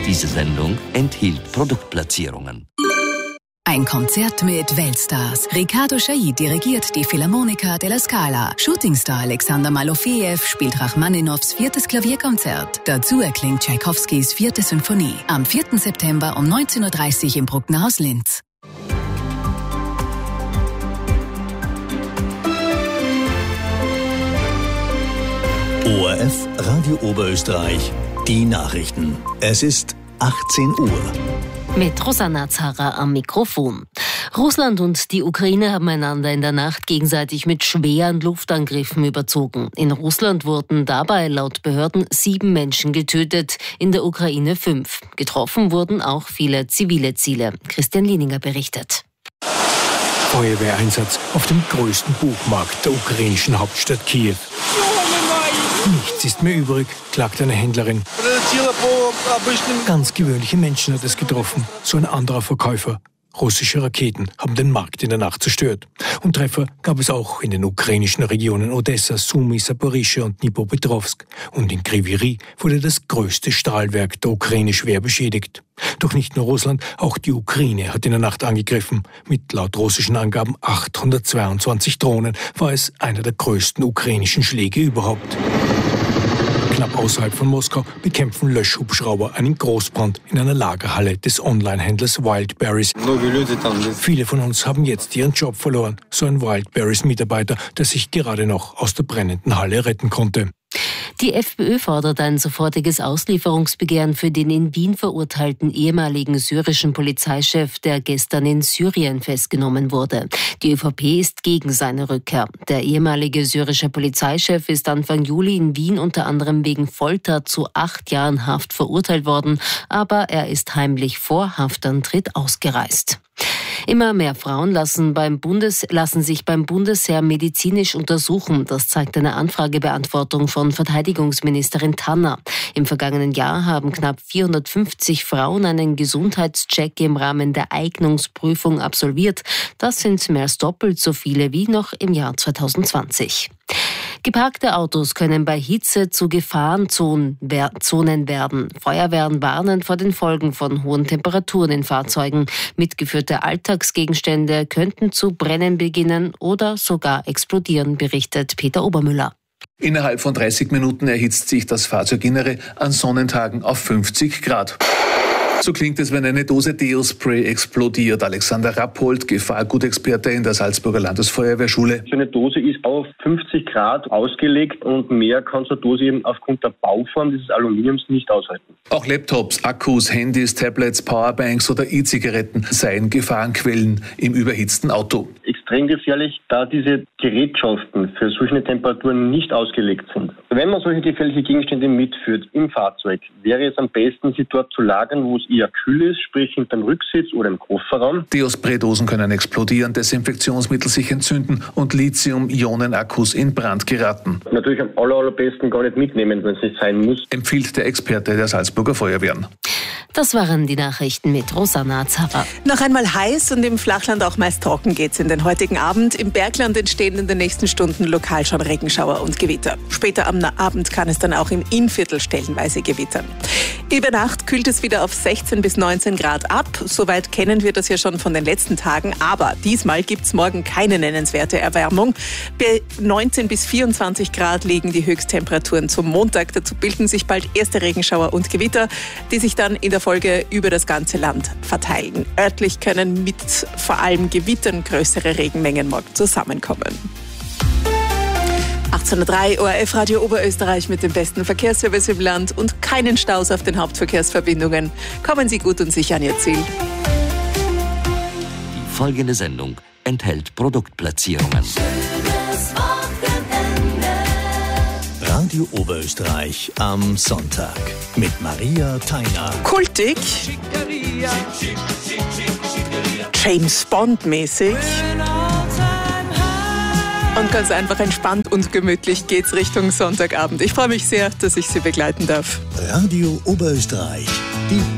Diese Sendung enthielt Produktplatzierungen. Ein Konzert mit Weltstars. Riccardo Chailly dirigiert die Philharmonica della Scala. Shootingstar Alexander Malofejew spielt Rachmaninows 4. Klavierkonzert. Dazu erklingt Tschaikowskis 4. Symphonie. Am 4. September um 19.30 Uhr im Brucknerhaus Linz. ORF Radio Oberösterreich, die Nachrichten. Es ist 18 Uhr. Mit Rosanna Zara am Mikrofon. Russland und die Ukraine haben einander in der Nacht gegenseitig mit schweren Luftangriffen überzogen. In Russland wurden dabei laut Behörden 7 Menschen getötet, in der Ukraine 5. Getroffen wurden auch viele zivile Ziele. Christian Lieninger berichtet. Feuerwehreinsatz auf dem größten Buchmarkt der ukrainischen Hauptstadt Kiew. Nichts ist mehr übrig, klagt eine Händlerin. Ganz gewöhnliche Menschen hat es getroffen, so ein anderer Verkäufer. Russische Raketen haben den Markt in der Nacht zerstört. Und Treffer gab es auch in den ukrainischen Regionen Odessa, Sumy, Saporischschja und Dnipropetrovsk. Und in Kryvyi Rih wurde das größte Stahlwerk der Ukraine schwer beschädigt. Doch nicht nur Russland, auch die Ukraine hat in der Nacht angegriffen. Mit laut russischen Angaben 822 Drohnen war es einer der größten ukrainischen Schläge überhaupt. Knapp außerhalb von Moskau bekämpfen Löschhubschrauber einen Großbrand in einer Lagerhalle des Online-Händlers Wildberries. Viele von uns haben jetzt ihren Job verloren, so ein Wildberries-Mitarbeiter, der sich gerade noch aus der brennenden Halle retten konnte. Die FPÖ fordert ein sofortiges Auslieferungsbegehren für den in Wien verurteilten ehemaligen syrischen Polizeichef, der gestern in Syrien festgenommen wurde. Die ÖVP ist gegen seine Rückkehr. Der ehemalige syrische Polizeichef ist Anfang Juli in Wien unter anderem wegen Folter zu 8 Jahren Haft verurteilt worden, aber er ist heimlich vor Haftantritt ausgereist. Immer mehr Frauen lassen sich beim Bundesheer medizinisch untersuchen. Das zeigt eine Anfragebeantwortung von Verteidigungsministerin Tanner. Im vergangenen Jahr haben knapp 450 Frauen einen Gesundheitscheck im Rahmen der Eignungsprüfung absolviert. Das sind mehr als doppelt so viele wie noch im Jahr 2020. Geparkte Autos können bei Hitze zu Gefahrenzonen werden. Feuerwehren warnen vor den Folgen von hohen Temperaturen in Fahrzeugen. Mitgeführte Alltagsgegenstände könnten zu brennen beginnen oder sogar explodieren, berichtet Peter Obermüller. Innerhalb von 30 Minuten erhitzt sich das Fahrzeuginnere an Sonnentagen auf 50 Grad. So klingt es, wenn eine Dose Deo-Spray explodiert. Alexander Rappold, Gefahrgutexperte in der Salzburger Landesfeuerwehrschule. So eine Dose ist auf 50 Grad ausgelegt und mehr kann so eine Dose eben aufgrund der Bauform dieses Aluminiums nicht aushalten. Auch Laptops, Akkus, Handys, Tablets, Powerbanks oder E-Zigaretten seien Gefahrenquellen im überhitzten Auto. Extrem gefährlich, da diese Gerätschaften für solche Temperaturen nicht ausgelegt sind. Wenn man solche gefährliche Gegenstände mitführt im Fahrzeug, wäre es am besten, sie dort zu lagern, wo es eher kühl ist, sprich hinterm Rücksitz oder im Kofferraum. Deo-Spray-Dosen können explodieren, Desinfektionsmittel sich entzünden und Lithium-Ionen-Akkus in Brand geraten. Natürlich am allerbesten gar nicht mitnehmen, wenn es nicht sein muss, empfiehlt der Experte der Salzburger Feuerwehren. Das waren die Nachrichten mit Rosanna Zara. Noch einmal heiß und im Flachland auch meist trocken geht's in den heutigen Abend. Im Bergland entstehen in den nächsten Stunden lokal schon Regenschauer und Gewitter. Später am Abend kann es dann auch im Innviertel stellenweise gewittern. Über Nacht kühlt es wieder auf 16 bis 19 Grad ab. Soweit kennen wir das ja schon von den letzten Tagen. Aber diesmal gibt's morgen keine nennenswerte Erwärmung. Bei 19 bis 24 Grad liegen die Höchsttemperaturen zum Montag. Dazu bilden sich bald erste Regenschauer und Gewitter, die sich dann in der Folge über das ganze Land verteilen. Örtlich können mit vor allem Gewittern größere Regenmengen morgen zusammenkommen. 18.03 ORF Radio Oberösterreich mit dem besten Verkehrsservice im Land und keinen Staus auf den Hauptverkehrsverbindungen. Kommen Sie gut und sicher an Ihr Ziel. Die folgende Sendung enthält Produktplatzierungen. Radio Oberösterreich am Sonntag mit Maria Theiner. Kultig, James Bond mäßig und ganz einfach entspannt und gemütlich geht's Richtung Sonntagabend. Ich freue mich sehr, dass ich Sie begleiten darf. Radio Oberösterreich, die